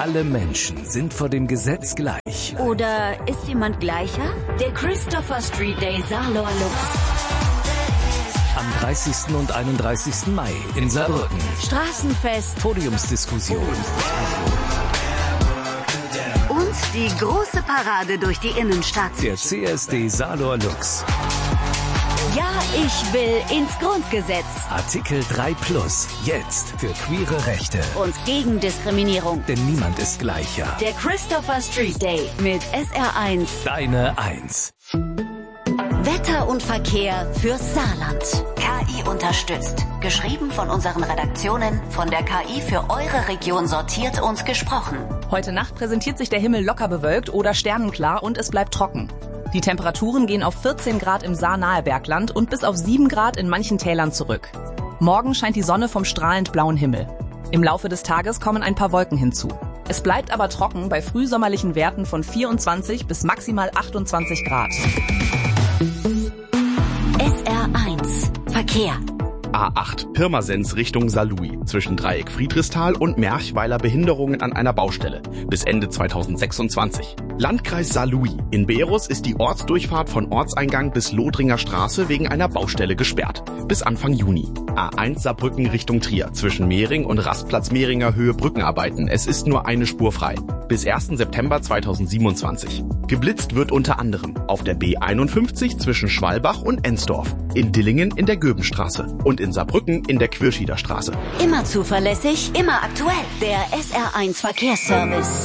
Alle Menschen sind vor dem Gesetz gleich. Oder ist jemand gleicher? Der Christopher Street Day Saarloher Lux. Am 30. und 31. Mai in Saarbrücken. Straßenfest. Podiumsdiskussion. Und die große Parade durch die Innenstadt. Der CSD Saarloher Lux. Ja, ich will ins Grundgesetz. Artikel 3+. Jetzt für queere Rechte. Und gegen Diskriminierung. Denn niemand ist gleicher. Der Christopher Street Day mit SR1. Deine 1. Wetter und Verkehr fürs Saarland. KI unterstützt. Geschrieben von unseren Redaktionen, von der KI für eure Region sortiert und gesprochen. Heute Nacht präsentiert sich der Himmel locker bewölkt oder sternenklar und es bleibt trocken. Die Temperaturen gehen auf 14 Grad im Saarnahe Bergland und bis auf 7 Grad in manchen Tälern zurück. Morgen scheint die Sonne vom strahlend blauen Himmel. Im Laufe des Tages kommen ein paar Wolken hinzu. Es bleibt aber trocken bei frühsommerlichen Werten von 24 bis maximal 28 Grad. SR1 Verkehr. A8 Pirmasens Richtung Saarlouis zwischen Dreieck Friedrichsthal und Merchweiler Behinderungen an einer Baustelle bis Ende 2026. Landkreis Saarlouis. In Beerus ist die Ortsdurchfahrt von Ortseingang bis Lodringer Straße wegen einer Baustelle gesperrt. Bis Anfang Juni. A1 Saarbrücken Richtung Trier zwischen Mehring und Rastplatz Mehringer Höhe Brückenarbeiten. Es ist nur eine Spur frei. Bis 1. September 2027. Geblitzt wird unter anderem auf der B51 zwischen Schwalbach und Ensdorf, in Dillingen in der Göbenstraße und in Saarbrücken in der Quirschieder Straße. Immer zuverlässig, immer aktuell. Der SR1 Verkehrsservice.